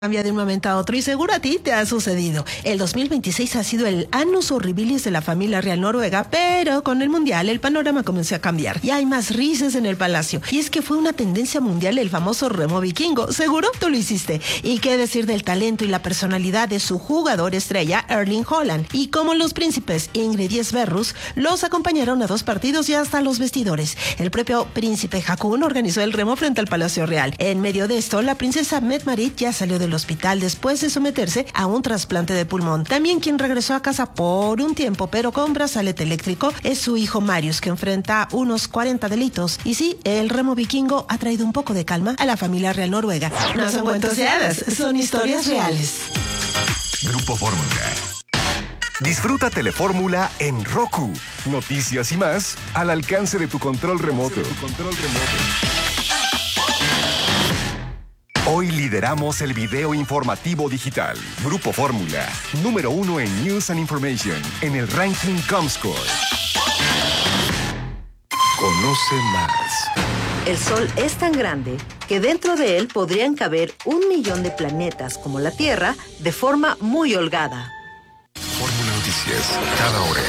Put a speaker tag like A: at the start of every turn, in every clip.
A: Cambia de un momento a otro y seguro a ti te ha sucedido. El 2026 ha sido el annus horribilis de la familia real noruega, pero con el mundial el panorama comenzó a cambiar y hay más risas en el palacio. Y es que fue una tendencia mundial el famoso remo vikingo. Seguro tú lo hiciste. Y qué decir del talento y la personalidad de su jugador estrella Erling Haaland. Y como los príncipes Ingrid y Sverrus los acompañaron a 2 partidos y hasta los vestidores. El propio príncipe Haakon organizó el remo frente al Palacio Real. En medio de esto, la princesa Mette-Marit ya salió del hospital después de someterse a un trasplante de pulmón. También quien regresó a casa por un tiempo, pero con brazalete eléctrico, es su hijo Marius, que enfrenta unos 40 delitos. Y sí, el remo vikingo ha traído un poco de calma a la familia real noruega. No son cuentos de hadas, son historias reales.
B: Grupo Fórmula. Disfruta Telefórmula en Roku. Noticias y más al alcance de tu control remoto. Hoy lideramos el video informativo digital. Grupo Fórmula, número 1 en News and Information, en el ranking Comscore. Conoce más.
C: El Sol es tan grande que dentro de él podrían caber 1 millón de planetas como la Tierra de forma muy holgada.
B: Fórmula Noticias, cada hora.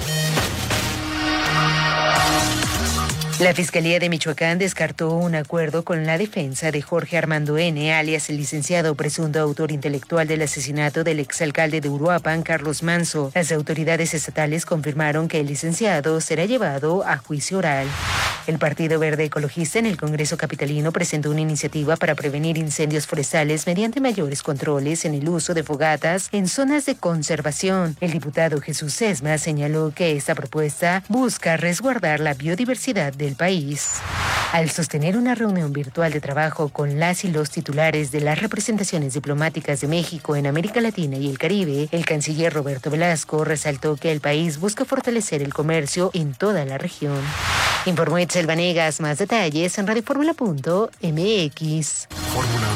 D: La Fiscalía de Michoacán descartó un acuerdo con la defensa de Jorge Armando N., alias el licenciado presunto autor intelectual del asesinato del exalcalde de Uruapan, Carlos Manso. Las autoridades estatales confirmaron que el licenciado será llevado a juicio oral. El Partido Verde Ecologista en el Congreso Capitalino presentó una iniciativa para prevenir incendios forestales mediante mayores controles en el uso de fogatas en zonas de conservación. El diputado Jesús Sesma señaló que esta propuesta busca resguardar la biodiversidad del país. Al sostener una reunión virtual de trabajo con las y los titulares de las representaciones diplomáticas de México en América Latina y el Caribe, el canciller Roberto Velasco resaltó que el país busca fortalecer el comercio en toda la región. Informó Itzel Vanegas, más detalles en radioformula.mx.
B: Fórmula